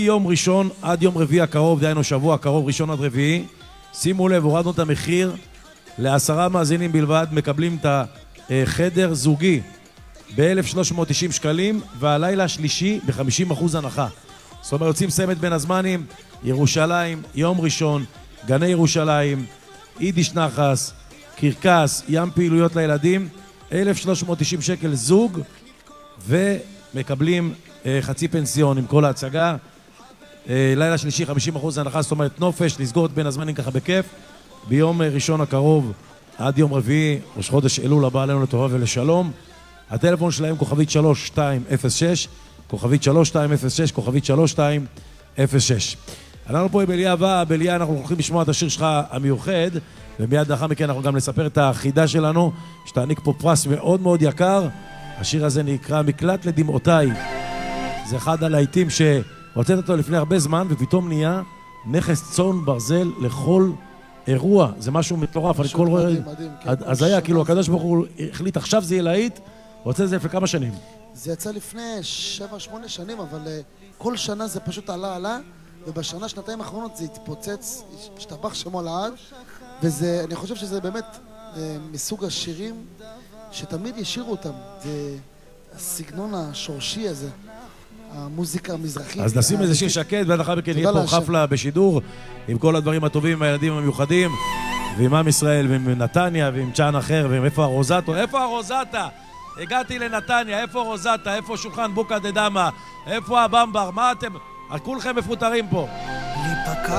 יום ראשון עד יום רביעי הקרוב, דהיינו שבוע הקרוב, ראשון עד רביעי, שימו לב, הורדנו את המחיר ל10 מאזינים בלבד, מקבלים את החדר זוגי ב-1,390 שקלים, והלילה השלישי ב-50% הנחה. זאת אומרת, יוצאים סמת בין הזמנים, ירושלים, יום ראשון, גני ירושלים, יידיש נחס, קרקס, ים פעילויות לילדים, 1,390 שקל זוג, ומקבלים חצי פנסיון עם כל ההצגה. לילה שלישי 50% הנחה, זאת אומרת נופש, לסגור את בין הזמנים ככה בכיף. ביום ראשון הקרוב עד יום רביעי, ראש חודש אלול הבא עלינו לטובה ולשלום. הטלפון שלהם כוכבית 3206, כוכבית 3206, כוכבית 3206. אנחנו פה בליה הבאה, בליה אנחנו הולכים לשמוע את השיר שלך המיוחד, ומיד לאחר מכן אנחנו גם נספר את החידה שלנו, שתעניק פה פרס מאוד מאוד יקר. השיר הזה נקרא מקלט לדמעותיי. זה אחד הלהיטים שהוצאת אותו לפני הרבה זמן, ופתאום נהיה נכס צאן ברזל לכל אירוע. זה משהו מטורף, אני כל רואה... אז היה, כאילו, הקדוש ברוך הוא החליט, עכשיו זה יהיה להיט, רוצה את זה לפני כמה שנים? זה יצא לפני 7-8 שנים, אבל כל שנה זה פשוט עלה, ובשנה, שנתיים האחרונות זה התפוצץ, השתבח שמו לעד, ואני חושב שזה באמת מסוג השירים שתמיד ישירו אותם. זה הסגנון השורשי הזה, המוזיקה המזרחית. אז נשים איזה שיר שקט, ועד אחר מכן יהיה פה חפלה בשידור, עם כל הדברים הטובים, עם הילדים המיוחדים, ועם עם ישראל, ועם נתניה, ועם צ'אן אחר, ועם איפה הרוזטו? איפה הרוזטה? הגעתי לנתניה, איפה רוזטה? איפה שולחן בוקה דדמה? איפה הבמבר? מה אתם? כולכם מפוטרים פה. להיפקע